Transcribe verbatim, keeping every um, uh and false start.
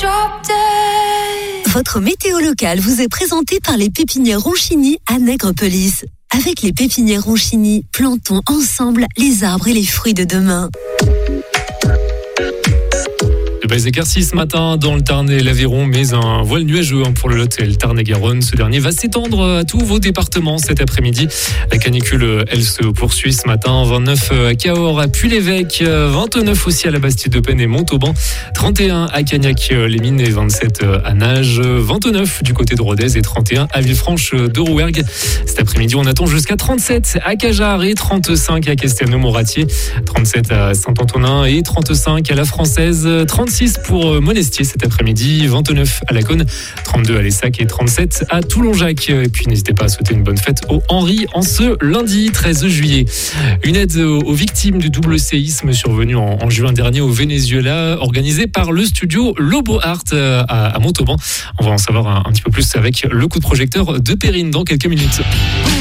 Votre météo locale vous est présentée par les pépinières Ronchini à Nègrepelisse. Avec les pépinières Ronchini, plantons ensemble les arbres et les fruits de demain. De belles éclaircies ce matin dans le Tarn et l'Aveyron, mais un voile nuageux pour le Lot et le Tarn-et-Garonne. Ce dernier va s'étendre à tous vos départements cet après-midi. La canicule, elle se poursuit ce matin. vingt-neuf à Cahors, à Puy-l'Évêque, vingt-neuf aussi à la Bastide-de-Penne et Montauban, trente et un à Cagnac-les-Mines et vingt-sept à Nages, vingt-neuf du côté de Rodez et trente et un à Villefranche de Rouergue. Cet après-midi, on attend jusqu'à trente-sept à Cajarc et trente-cinq à Castelnau-Moratier, trente-sept à Saint-Antonin et trente-cinq à la Française, trente-six pour Monestier cet après-midi, vingt-neuf à La Cône, trente-deux à Lessac et trente-sept à Toulon-Jacques. Et puis n'hésitez pas à souhaiter une bonne fête au Henri en ce lundi treize juillet. Une aide aux victimes du double séisme survenu en, en juin dernier au Venezuela, organisée par le studio Lobo Art à, à Montauban. On va en savoir un, un petit peu plus avec le coup de projecteur de Perrine dans quelques minutes.